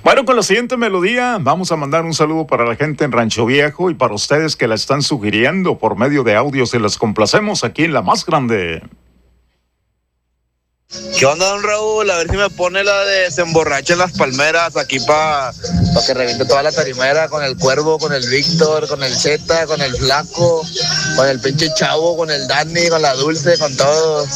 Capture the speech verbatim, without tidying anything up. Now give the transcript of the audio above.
Bueno, con la siguiente melodía vamos a mandar un saludo para la gente en Rancho Viejo y para ustedes que la están sugiriendo por medio de audios y les complacemos aquí en La Más Grande. ¿Qué onda, don Raúl? A ver si me pone la de Se emborrachen las palmeras aquí para pa que reviente toda la tarimera con el Cuervo, con el Víctor, con el Zeta, con el Flaco, con el pinche Chavo, con el Dani, con la Dulce, con todos.